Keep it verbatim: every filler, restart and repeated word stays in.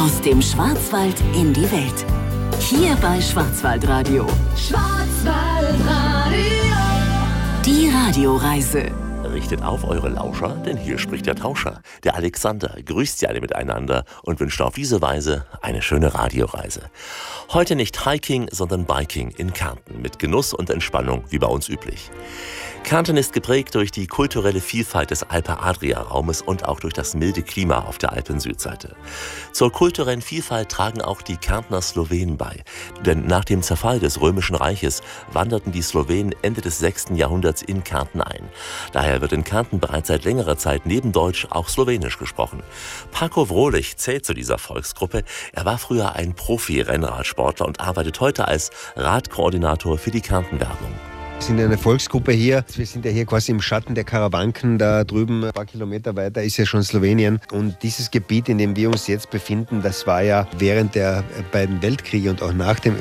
Aus dem Schwarzwald in die Welt. Hier bei Schwarzwaldradio. Schwarzwaldradio. Die Radioreise. Richtet auf eure Lauscher, denn hier spricht der Tauscher. Der Alexander grüßt Sie alle miteinander und wünscht auf diese Weise eine schöne Radioreise. Heute nicht Hiking, sondern Biking in Kärnten mit Genuss und Entspannung wie bei uns üblich. Kärnten ist geprägt durch die kulturelle Vielfalt des Alpe-Adria-Raumes und auch durch das milde Klima auf der Alpen-Südseite. Zur kulturellen Vielfalt tragen auch die Kärntner Slowenen bei. Denn nach dem Zerfall des Römischen Reiches wanderten die Slowenen Ende des sechsten Jahrhunderts in Kärnten ein. Daher wird in Kärnten bereits seit längerer Zeit neben Deutsch auch Slowenisch gesprochen. Paco Vrolich zählt zu dieser Volksgruppe. Er war früher ein Profi-Rennradsportler und arbeitet heute als Radkoordinator für die Kärnten-Werbung. Wir sind eine Volksgruppe hier. Wir sind ja hier quasi im Schatten der Karawanken. Da drüben, ein paar Kilometer weiter, ist ja schon Slowenien. Und dieses Gebiet, in dem wir uns jetzt befinden, das war ja während der beiden Weltkriege und auch nach dem